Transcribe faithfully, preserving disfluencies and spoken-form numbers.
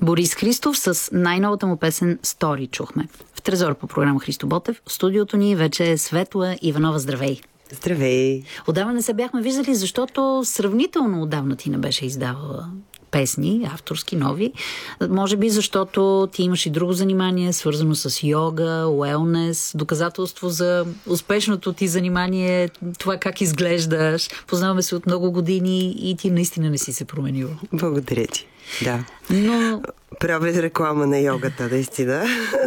Борис Христов с най-новата му песен «Стори» чухме. В Трезор по програма Христо Ботев. В студиото ни вече е Светла Иванова. Здравей! Здравей! Отдавна не се бяхме виждали, защото сравнително отдавна ти не беше издавала песни, авторски, нови. Може би защото ти имаш и друго занимание, свързано с йога, уелнес, доказателство за успешното ти занимание, това как изглеждаш. Познаваме се от много години и ти наистина не си се променила. Благодаря ти. Да. Но... Правя реклама на йогата, наистина.